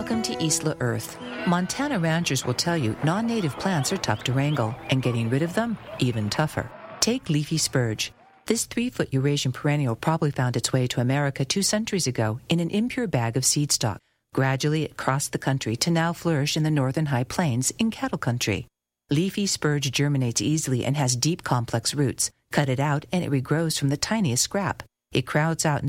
Welcome to Isla Earth. Montana ranchers will tell you non-native plants are tough to wrangle, and getting rid of them, even tougher. Take leafy spurge. This 3-foot Eurasian perennial probably found its way to America 2 centuries ago in an impure bag of seed stock. Gradually, it crossed the country to now flourish in the northern high plains in cattle country. Leafy spurge germinates easily and has deep, complex roots. Cut it out, and it regrows from the tiniest scrap. It crowds out